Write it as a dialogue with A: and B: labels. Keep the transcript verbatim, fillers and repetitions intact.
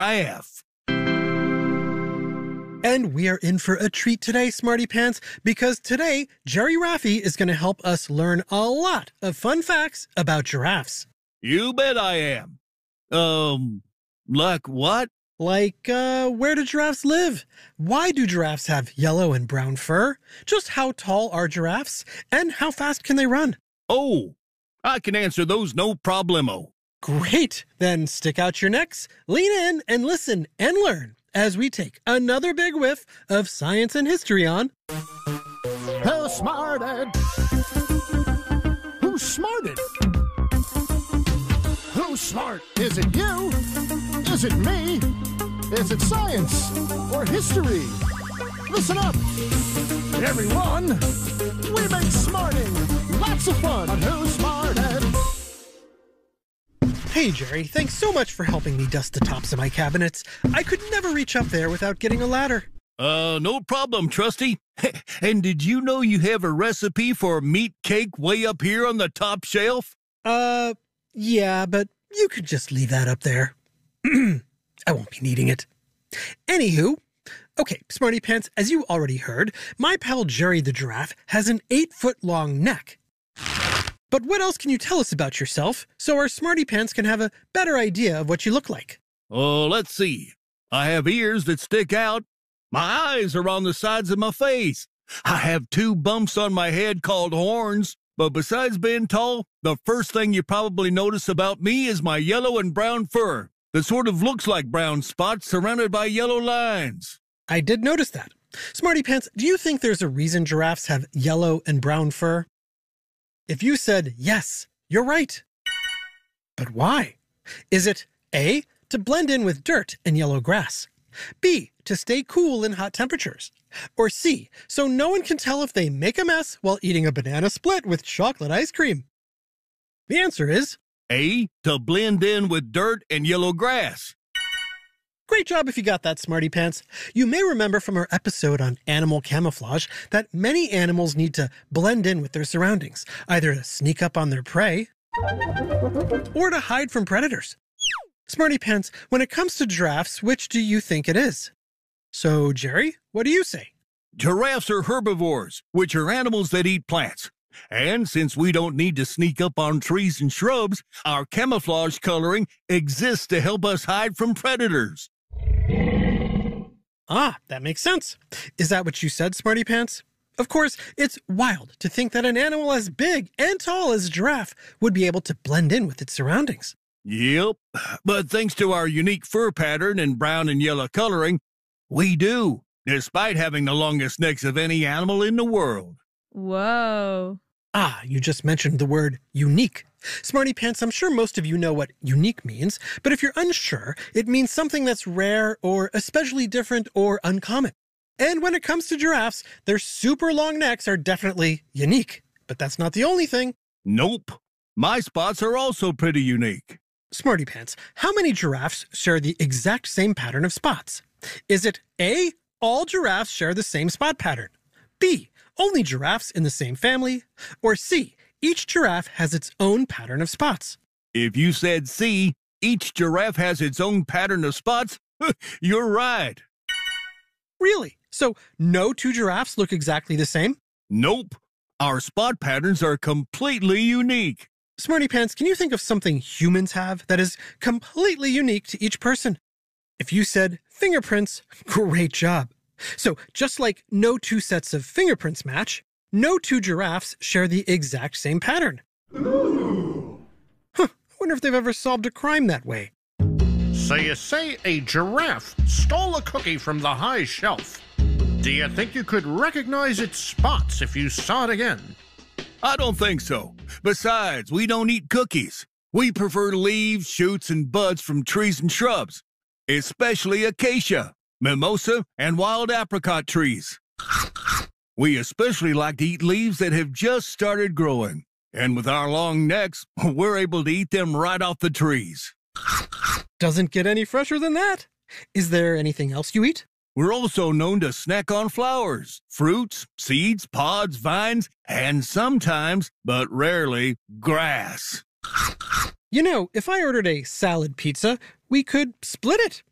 A: giraffe.
B: And we are in for a treat today, Smarty Pants, because today, Jerry Raffi is going to help us learn a lot of fun facts about giraffes.
A: You bet I am. Um, like what?
B: Like, uh, where do giraffes live? Why do giraffes have yellow and brown fur? Just how tall are giraffes? And how fast can they run?
A: Oh, I can answer those no problemo.
B: Great! Then stick out your necks, lean in, and listen and learn as we take another big whiff of science and history on
C: Who smarted? Who smarted? Who's smart? Is it you? Is it me? Is it science or history? Listen up, everyone. We make smarting lots of fun on Who Smarted.
B: Hey, Jerry, thanks so much for helping me dust the tops of my cabinets. I could never reach up there without getting a ladder.
A: Uh, no problem, Trusty. And did you know you have a recipe for meat cake way up here on the top shelf?
B: Uh, yeah, but you could just leave that up there. I won't be needing it. Anywho, okay, Smarty Pants, as you already heard, my pal Jerry the giraffe has an eight-foot-long neck. But what else can you tell us about yourself so our Smarty Pants can have a better idea of what you look like?
A: Oh, let's see. I have ears that stick out. My eyes are on the sides of my face. I have two bumps on my head called horns. But besides being tall, the first thing you probably notice about me is my yellow and brown fur that sort of looks like brown spots surrounded by yellow lines.
B: I did notice that. Smarty Pants, do you think there's a reason giraffes have yellow and brown fur? If you said yes, you're right. But why? Is it A, to blend in with dirt and yellow grass? B, to stay cool in hot temperatures? Or C, so no one can tell if they make a mess while eating a banana split with chocolate ice cream? The answer is
A: A, to blend in with dirt and yellow grass.
B: Great job if you got that, Smarty Pants. You may remember from our episode on animal camouflage that many animals need to blend in with their surroundings, either to sneak up on their prey or to hide from predators. Smarty Pants, when it comes to giraffes, which do you think it is? So, Jerry, what do you say?
A: Giraffes are herbivores, which are animals that eat plants. And since we don't need to sneak up on trees and shrubs, our camouflage coloring exists to help us hide from predators.
B: Ah, that makes sense. Is that what you said, Smarty Pants? Of course, it's wild to think that an animal as big and tall as a giraffe would be able to blend in with its surroundings.
A: Yep, but thanks to our unique fur pattern and brown and yellow coloring, we do, despite having the longest necks of any animal in the world.
D: Whoa.
B: Ah, you just mentioned the word unique. Smarty Pants, I'm sure most of you know what unique means, but if you're unsure, it means something that's rare or especially different or uncommon. And when it comes to giraffes, their super long necks are definitely unique. But that's not the only thing.
A: Nope. My spots are also pretty unique.
B: Smarty Pants, how many giraffes share the exact same pattern of spots? Is it A, all giraffes share the same spot pattern? B, only giraffes in the same family? Or C, each giraffe has its own pattern of spots?
A: If you said C, each giraffe has its own pattern of spots, you're right.
B: Really? So no two giraffes look exactly the same?
A: Nope. Our spot patterns are completely unique.
B: Smarty Pants, can you think of something humans have that is completely unique to each person? If you said fingerprints, great job. So just like no two sets of fingerprints match, no two giraffes share the exact same pattern. Ooh. Huh, I wonder if they've ever solved a crime that way.
C: So you say a giraffe stole a cookie from the high shelf. Do you think you could recognize its spots if you saw it again?
A: I don't think so. Besides, we don't eat cookies. We prefer leaves, shoots, and buds from trees and shrubs, especially acacia, mimosa, and wild apricot trees. We especially like to eat leaves that have just started growing, and with our long necks, we're able to eat them right off the trees.
B: Doesn't get any fresher than that. Is there anything else you eat?
A: We're also known to snack on flowers, fruits, seeds, pods, vines, and sometimes, but rarely, grass.
B: You know, if I ordered a salad pizza, we could split it.